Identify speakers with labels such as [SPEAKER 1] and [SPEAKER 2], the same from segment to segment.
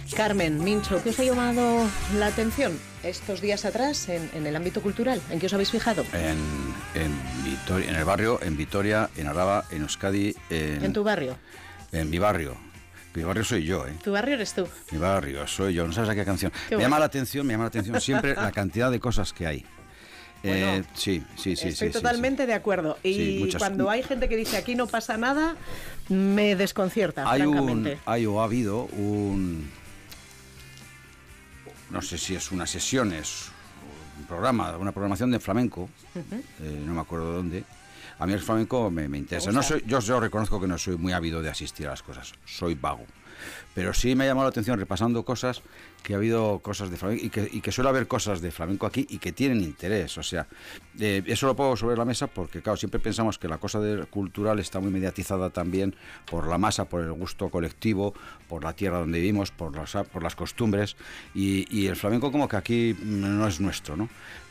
[SPEAKER 1] Carmen, Mincho, ¿qué os ha llamado la atención estos días atrás en el ámbito cultural? ¿En qué os habéis fijado?
[SPEAKER 2] En Vitoria, en el barrio, en Vitoria, en Araba, en Euskadi.
[SPEAKER 1] ¿En tu barrio?
[SPEAKER 2] En mi barrio. Mi barrio soy yo, ¿eh?
[SPEAKER 1] ¿Tu barrio eres tú?
[SPEAKER 2] Mi barrio soy yo. ¿No sabes a qué canción? Me llama la atención siempre la cantidad de cosas que hay.
[SPEAKER 1] Bueno,
[SPEAKER 2] sí.
[SPEAKER 1] Estoy totalmente de acuerdo. Y cuando hay gente que dice aquí no pasa nada, me desconcierta, francamente.
[SPEAKER 2] Ha habido un... No sé si es una sesión, es un programa, una programación de flamenco, no me acuerdo de dónde. A mí el flamenco me interesa. No soy, yo reconozco que no soy muy ávido de asistir a las cosas, soy vago. Pero sí me ha llamado la atención repasando cosas, que ha habido cosas de flamenco y que suele haber cosas de flamenco aquí y que tienen interés. O sea, eso lo pongo sobre la mesa porque, claro, siempre pensamos que la cosa cultural está muy mediatizada también por la masa, por el gusto colectivo, por la tierra donde vivimos, por las costumbres. Y el flamenco como que aquí no es nuestro, ¿no?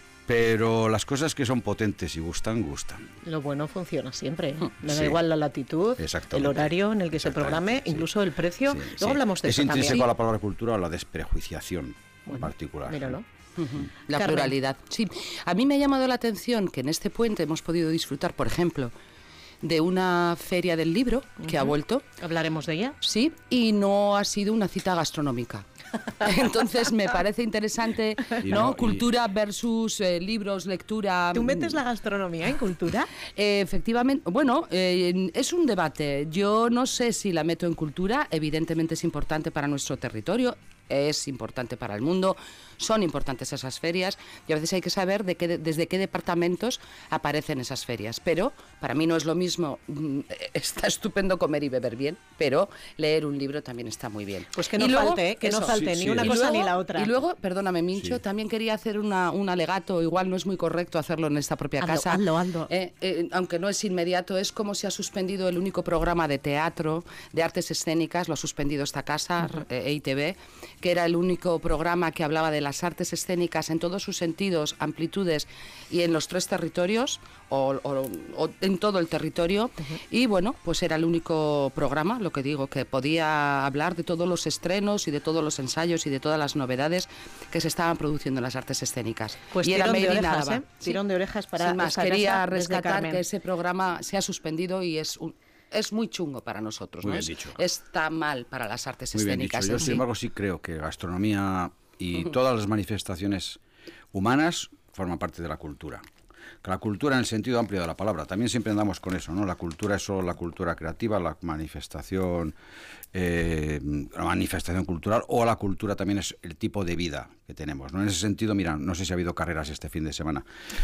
[SPEAKER 2] Pero las cosas que son potentes y gustan.
[SPEAKER 1] Lo bueno funciona siempre. Me da igual la latitud, el horario en el que se programe, incluso el precio. Luego hablamos de eso también.
[SPEAKER 2] Es intrínseco a la palabra cultura o la desprejuiciación en particular.
[SPEAKER 1] Míralo.
[SPEAKER 3] La pluralidad. Sí, a mí me ha llamado la atención que en este puente hemos podido disfrutar, por ejemplo, de una feria del libro que ha vuelto.
[SPEAKER 1] ¿Hablaremos de ella?
[SPEAKER 3] Sí, y no ha sido una cita gastronómica. Entonces me parece interesante, ¿no? Cultura versus libros, lectura.
[SPEAKER 1] ¿Tú metes la gastronomía en cultura?
[SPEAKER 3] Efectivamente, bueno, es un debate. Yo no sé si la meto en cultura, evidentemente es importante para nuestro territorio, es importante para el mundo, son importantes esas ferias y a veces hay que saber desde qué departamentos aparecen esas ferias, pero para mí no es lo mismo, está estupendo comer y beber bien, pero leer un libro también está muy bien.
[SPEAKER 1] Pues que no falte, ni una cosa ni la otra.
[SPEAKER 3] Y luego, perdóname Mincho, también quería hacer un alegato, igual no es muy correcto hacerlo en esta propia casa.
[SPEAKER 1] Hazlo.
[SPEAKER 3] Aunque no es inmediato, es como se ha suspendido el único programa de teatro, de artes escénicas, lo ha suspendido esta casa, EITV, que era el único programa que hablaba de las artes escénicas en todos sus sentidos, amplitudes y en los 3 territorios o en todo el territorio y bueno, pues era el único programa, lo que digo, que podía hablar de todos los estrenos y de todos los ensayos y de todas las novedades que se estaban produciendo en las artes escénicas.
[SPEAKER 1] Pues
[SPEAKER 3] y
[SPEAKER 1] tirón
[SPEAKER 3] era
[SPEAKER 1] de orejas, tirón de orejas para
[SPEAKER 3] sin más, quería rescatar que ese programa se ha suspendido y es muy chungo para nosotros,
[SPEAKER 2] muy
[SPEAKER 3] ¿no?
[SPEAKER 2] Bien dicho.
[SPEAKER 3] Está mal para las artes
[SPEAKER 2] muy
[SPEAKER 3] escénicas.
[SPEAKER 2] Bien dicho. Yo, sin embargo, sí creo que gastronomía y todas las manifestaciones humanas forman parte de la cultura. Que la cultura en el sentido amplio de la palabra, también siempre andamos con eso, ¿no? La cultura es solo la cultura creativa, la manifestación cultural, o la cultura también es el tipo de vida que tenemos, ¿no? En ese sentido, mira, no sé si ha habido carreras este fin de semana.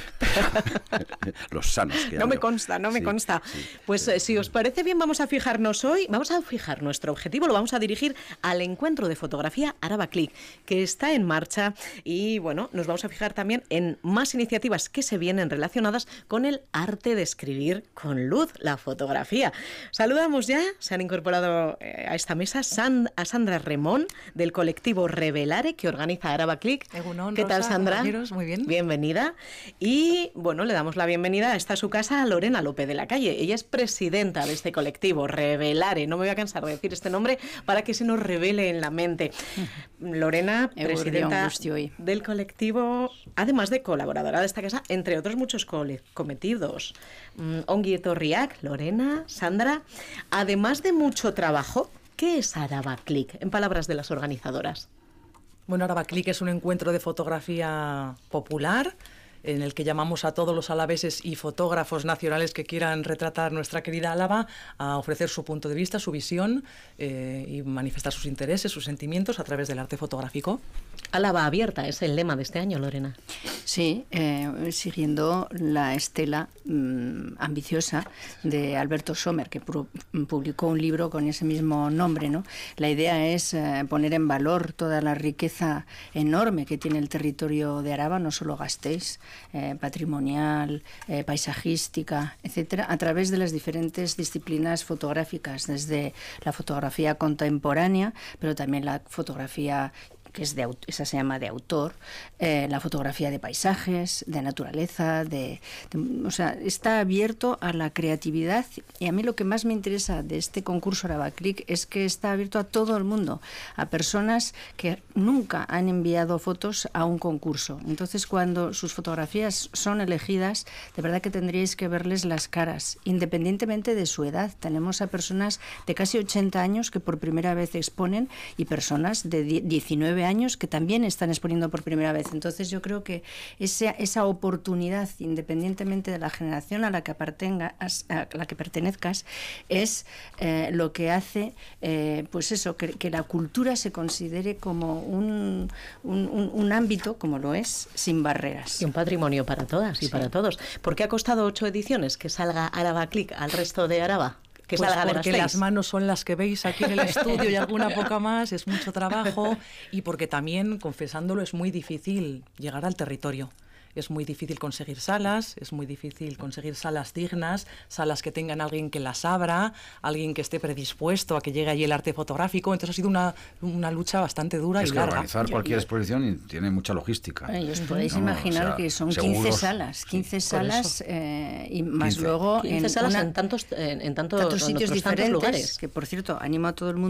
[SPEAKER 2] Los sanos que
[SPEAKER 1] no me consta. Pues si os parece bien, vamos a fijar nuestro objetivo, lo vamos a dirigir al encuentro de fotografía Araba Click, que está en marcha y bueno, nos vamos a fijar también en más iniciativas que se vienen relacionadas con el arte de escribir con luz, la fotografía. Saludamos ya, se han incorporado a esta mesa a Sandra Remón, del colectivo Revelare, que organiza Araba Click. ¿Qué tal, Sandra?
[SPEAKER 4] Muy bien.
[SPEAKER 1] Bienvenida. Y bueno, le damos la bienvenida a esta su casa a Lorena López de la Calle. Ella es presidenta de este colectivo Revelare. No me voy a cansar de decir este nombre para que se nos revele en la mente. Lorena, presidenta del colectivo, además de colaboradora de esta casa, entre otros muchos cometidos. Ongi etorriak, Lorena, Sandra. Además de mucho trabajo, ¿qué es Araba Click, en palabras de las organizadoras?
[SPEAKER 4] Bueno, Araba Click es un encuentro de fotografía popular en el que llamamos a todos los alaveses y fotógrafos nacionales que quieran retratar nuestra querida Álava a ofrecer su punto de vista, su visión y manifestar sus intereses, sus sentimientos a través del arte fotográfico.
[SPEAKER 1] Álava abierta es el lema de este año, Lorena.
[SPEAKER 5] Sí, siguiendo la estela ambiciosa de Alberto Sommer, que publicó un libro con ese mismo nombre, ¿no? La idea es poner en valor toda la riqueza enorme que tiene el territorio de Araba, no solo Gasteiz, patrimonial, paisajística, etcétera, a través de las diferentes disciplinas fotográficas, desde la fotografía contemporánea, pero también la fotografía que es esa se llama de autor, la fotografía de paisajes, de naturaleza, o sea, está abierto a la creatividad, y a mí lo que más me interesa de este concurso Arabaclick es que está abierto a todo el mundo, a personas que nunca han enviado fotos a un concurso. Entonces, cuando sus fotografías son elegidas, de verdad que tendríais que verles las caras, independientemente de su edad. Tenemos a personas de casi 80 años que por primera vez exponen, y personas de 19 años que también están exponiendo por primera vez. Entonces yo creo que esa oportunidad, independientemente de la generación a la que pertenezcas, es lo que hace pues eso, que la cultura se considere como un ámbito, como lo es, sin barreras.
[SPEAKER 1] Y un patrimonio para todas y para todos. ¿Por qué ha costado 8 ediciones que salga Arabaclick al resto de Araba? Que
[SPEAKER 4] pues
[SPEAKER 1] salga de
[SPEAKER 4] porque las manos son las que veis aquí en el estudio y alguna poca más, es mucho trabajo, y porque también, confesándolo, es muy difícil llegar al territorio. Es muy difícil conseguir salas, es muy difícil conseguir salas dignas, salas que tengan alguien que las abra, alguien que esté predispuesto a que llegue allí el arte fotográfico. Entonces ha sido una lucha bastante dura y larga.
[SPEAKER 2] Organizar cualquier exposición tiene mucha logística.
[SPEAKER 5] Y os podéis imaginar que son 15 salas, 15 salas y más 15. Luego
[SPEAKER 1] 15 salas en tantos
[SPEAKER 5] sitios diferentes,
[SPEAKER 1] lugares.
[SPEAKER 5] que por cierto, animo a todo el mundo